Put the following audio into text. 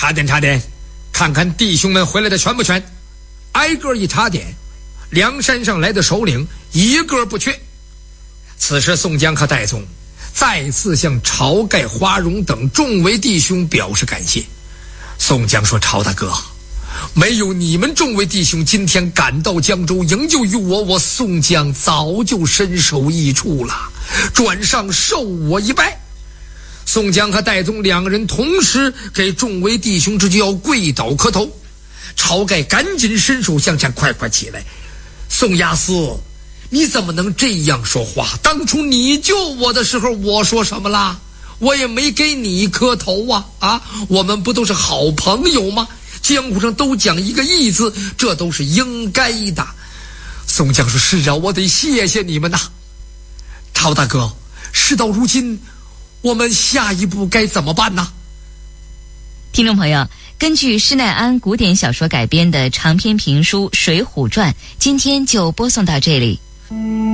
查点，看看弟兄们回来的全不全。挨个一查点，梁山上来的首领一个不缺。此时宋江和戴宗再次向晁盖、花荣等众位弟兄表示感谢。宋江说：晁大哥，没有你们众位弟兄今天赶到江州营救于我宋江早就身首异处了，转上受我一拜。宋江和戴宗两个人同时给众位弟兄之交跪倒磕头。晁盖赶紧伸手向前：快起来，宋押司，你怎么能这样说话？当初你救我的时候我说什么啦？我也没给你磕头啊！我们不都是好朋友吗？江湖上都讲一个义字，这都是应该的。宋江说：是啊，我得谢谢你们呐。晁大哥，事到如今我们下一步该怎么办呢？ 听众朋友，根据施耐庵古典小说改编的长篇评书《水浒传》，今天就播送到这里。